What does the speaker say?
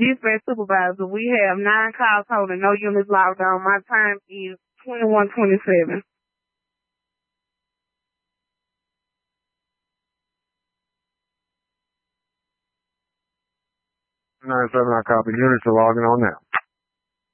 Dispatch supervisor, we have 9 calls holding, no units logged on. My time is 21:27. 9-7, I copy. Units are logging on now.